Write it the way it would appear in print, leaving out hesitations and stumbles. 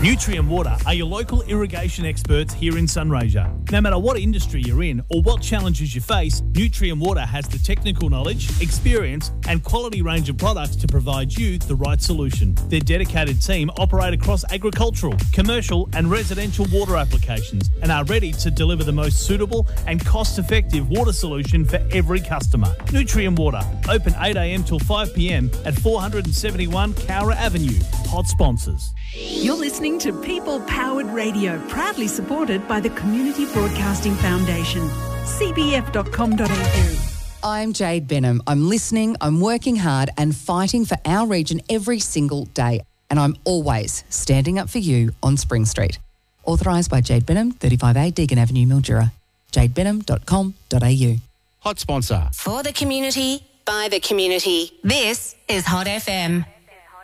Nutrien Water are your local irrigation experts here in Sunraysia. No matter what industry you're in or what challenges you face, Nutrien Water has the technical knowledge, experience and quality range of products to provide you the right solution. Their dedicated team operate across agricultural, commercial and residential water applications and are ready to deliver the most suitable and cost-effective water solution for every customer. Nutrien Water, open 8 a.m. till 5 p.m. at 471 Cowra Avenue. Hot sponsors. You're listening to People Powered Radio, proudly supported by the Community Broadcasting Foundation. cbf.com.au. I'm Jade Benham. I'm listening, I'm working hard and fighting for our region every single day. And I'm always standing up for you on Spring Street. Authorised by Jade Benham, 35A Deagon Avenue, Mildura. jadebenham.com.au. Hot sponsor. For the community, by the community. This is Hot FM.